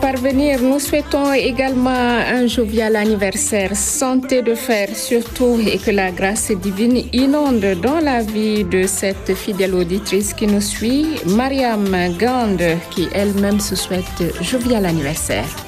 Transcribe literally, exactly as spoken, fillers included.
parvenir, nous souhaitons également un jovial anniversaire, santé de fer surtout, et que la grâce divine inonde dans la vie de cette fidèle auditrice qui nous suit, Mariam Gand, qui elle-même se souhaite jovial anniversaire.